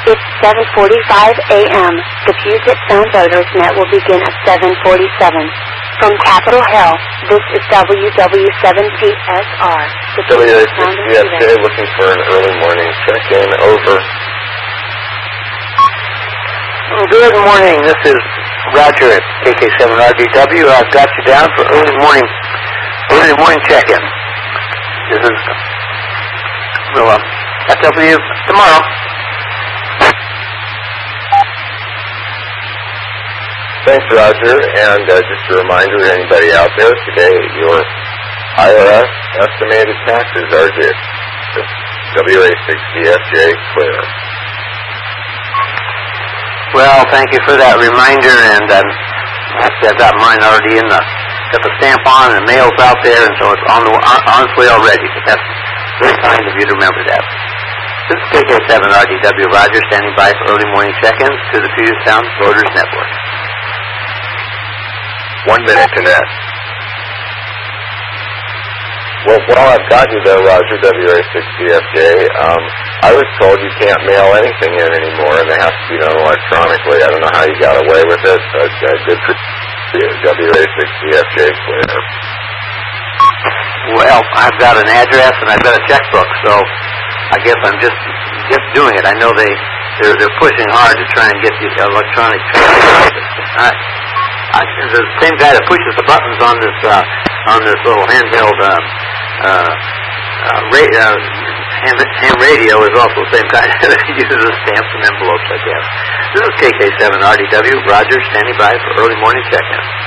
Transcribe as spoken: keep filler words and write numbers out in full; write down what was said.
It's seven forty-five a m The Puget Sound Voters Net will begin at seven forty-seven. From Capitol Hill, this is W W seven T S R. W A six C F J looking for an early morning check-in. Over. Good morning. This is Roger at K K seven R D W. I've got you down for early morning, early morning check-in. This is well, uh, that's up to you tomorrow. Thanks, Roger. And uh, just a reminder to anybody out there today, your I R S estimated taxes are due. W A six C F J clear. Well, thank you for that reminder, and um, I've got mine already in the, got the stamp on, and the mail's out there, and so it's on the on, on its way already, but that's very kind of you to remember that. This is K K seven R D W Roger, standing by for early morning check-ins to the Puget Sound Voters Network. One minute to net. Well, while I've got you there, Roger, W A six C F J, um, I was told you can't mail anything in anymore, and they have to be done electronically. I don't know how you got away with it, but uh, good for you. W A six C F J clear. Well, I've got an address and I've got a checkbook, so I guess I'm just just doing it. I know they they're, they're pushing hard to try and get the electronic. I, I, the same guy that pushes the buttons on this uh, on this little handheld uh, uh, uh, ra- uh, ham, ham radio is also the same guy that uses stamps and envelopes, I guess. This is K K seven R D W Roger, standing by for early morning check-in.